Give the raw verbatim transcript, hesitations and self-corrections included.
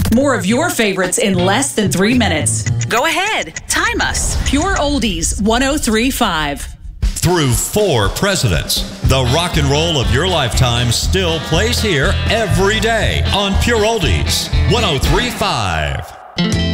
More of your favorites in less than three minutes. Go ahead. Time us. Pure Oldies one oh three point five. Through four presidents, the rock and roll of your lifetime still plays here every day on Pure Oldies one oh three point five.